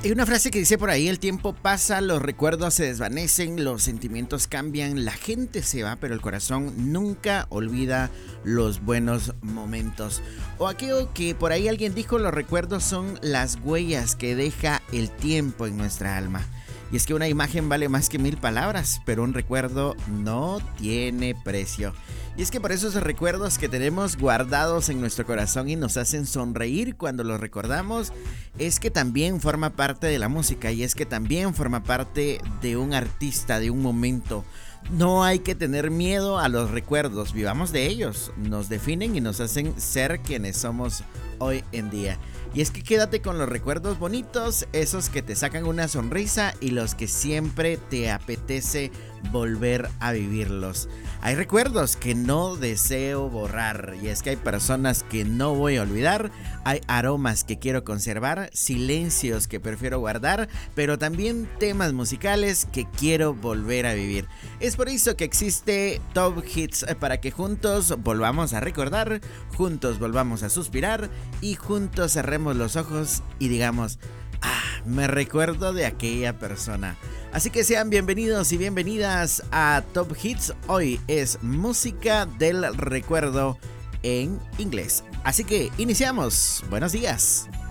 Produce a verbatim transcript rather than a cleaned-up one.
Hay una frase que dice por ahí: el tiempo pasa, los recuerdos se desvanecen, los sentimientos cambian, la gente se va, pero el corazón nunca olvida los buenos momentos. O aquello que por ahí alguien dijo: los recuerdos son las huellas que deja el tiempo en nuestra alma. Y es que una imagen vale más que mil palabras, pero un recuerdo no tiene precio. Y es que por esos recuerdos que tenemos guardados en nuestro corazón y nos hacen sonreír cuando los recordamos, es que también forma parte de la música, y es que también forma parte de un artista, de un momento. No hay que tener miedo a los recuerdos, vivamos de ellos, nos definen y nos hacen ser quienes somos hoy en día. Y es que quédate con los recuerdos bonitos, esos que te sacan una sonrisa y los que siempre te apetece volver a vivirlos. Hay recuerdos que no deseo borrar, y es que hay personas que no voy a olvidar, hay aromas que quiero conservar, silencios que prefiero guardar, pero también temas musicales que quiero volver a vivir. Es por eso que existe Top Hits, para que juntos volvamos a recordar, juntos volvamos a suspirar y juntos cerremos los ojos y digamos: ah, me recuerdo de aquella persona. Así que sean bienvenidos y bienvenidas a Top Hits. Hoy es música del recuerdo en inglés. Así que iniciamos. Buenos días.